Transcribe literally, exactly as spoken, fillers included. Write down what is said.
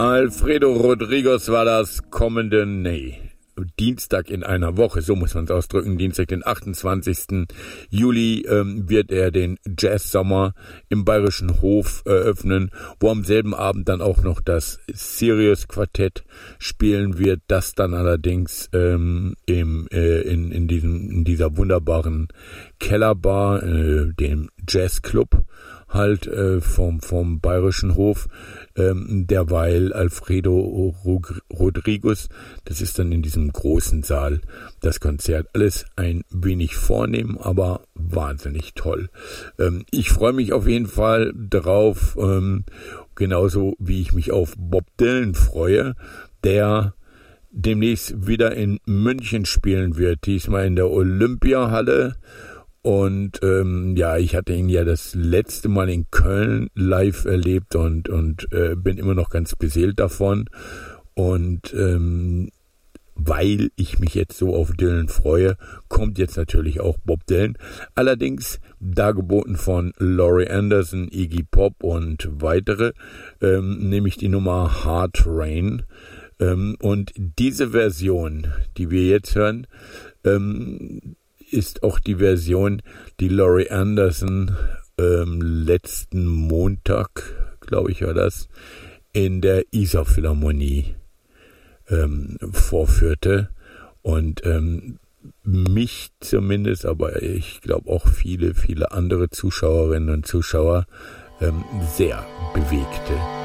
Alfredo Rodriguez war das kommende, nee, Dienstag in einer Woche, so muss man es ausdrücken, Dienstag, den achtundzwanzigsten Juli, ähm, wird er den Jazz-Sommer im Bayerischen Hof eröffnen, wo am selben Abend dann auch noch das Sirius-Quartett spielen wird, das dann allerdings ähm, im, äh, in, in, diesem, in dieser wunderbaren Kellerbar, äh, dem Jazzclub, halt äh, vom, vom Bayerischen Hof, ähm, derweil Alfredo Rodriguez, das ist dann in diesem großen Saal das Konzert. Alles ein wenig vornehm, aber wahnsinnig toll. Ähm, ich freue mich auf jeden Fall drauf, ähm, genauso wie ich mich auf Bob Dylan freue, der demnächst wieder in München spielen wird, diesmal in der Olympiahalle. Und ähm, ja, ich hatte ihn ja das letzte Mal in Köln live erlebt und und äh, bin immer noch ganz beseelt davon. Und ähm, weil ich mich jetzt so auf Dylan freue, kommt jetzt natürlich auch Bob Dylan. Allerdings dargeboten von Laurie Anderson, Iggy Pop und weitere, ähm, nämlich die Nummer Hard Rain. Ähm, und diese Version, die wir jetzt hören, ähm, ist auch die Version, die Laurie Anderson ähm, letzten Montag, glaube ich war das, in der Isar Philharmonie ähm, vorführte. Und ähm, mich zumindest, aber ich glaube auch viele, viele andere Zuschauerinnen und Zuschauer ähm, sehr bewegte.